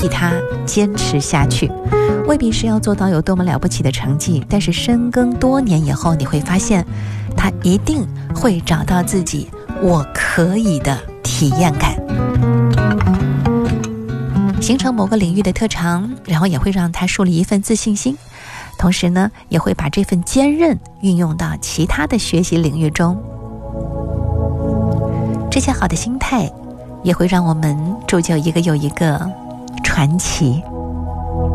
替他坚持下去。未必是要做到有多么了不起的成绩，但是深耕多年以后，你会发现他一定会找到自己我可以的体验感，形成某个领域的特长，然后也会让他树立一份自信心，同时呢，也会把这份坚韧运用到其他的学习领域中。这些好的心态也会让我们铸就一个又一个传奇。